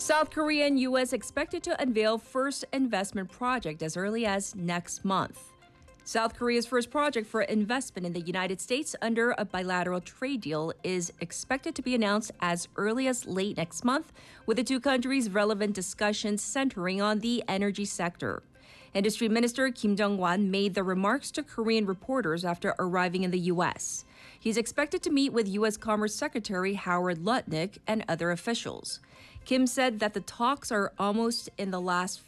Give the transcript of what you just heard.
South Korea and U.S. expected to unveil first investment project as early as next month. South Korea's first project for investment in the United States under a bilateral trade deal is expected to be announced as early as late next month, with the two countries' relevant discussions centering on the energy sector. Industry Minister Kim Jong-wan made the remarks to Korean reporters after arriving in the U.S. He's expected to meet with U.S. Commerce Secretary Howard Lutnick and other officials. Kim said that the talks are almost in the last